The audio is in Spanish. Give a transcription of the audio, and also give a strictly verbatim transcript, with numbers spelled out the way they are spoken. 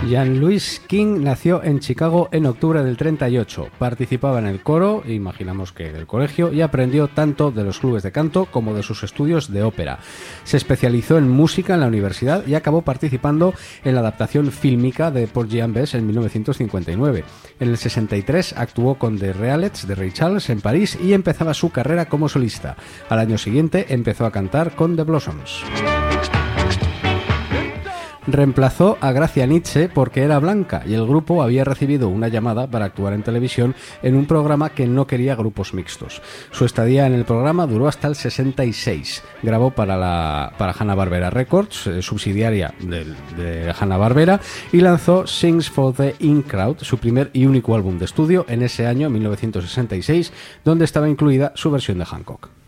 Jean-Louis King nació en Chicago en octubre del treinta y ocho. Participaba en el coro, imaginamos que del colegio, y aprendió tanto de los clubes de canto como de sus estudios de ópera. Se especializó en música en la universidad y acabó participando en la adaptación fílmica de Porgy and Bess en mil novecientos cincuenta y nueve. En el sesenta y tres actuó con The Realets de Ray Charles en París y empezaba su carrera como solista. Al año siguiente empezó a cantar con The Blossoms. Reemplazó a Gracia Nietzsche porque era blanca y el grupo había recibido una llamada para actuar en televisión en un programa que no quería grupos mixtos. Su estadía en el programa duró hasta el sesenta y seis. Grabó para, la, para Hanna-Barbera Records, eh, subsidiaria de, de Hanna-Barbera, y lanzó Sings for the In Crowd, su primer y único álbum de estudio en ese año, mil novecientos sesenta y seis, donde estaba incluida su versión de Hancock.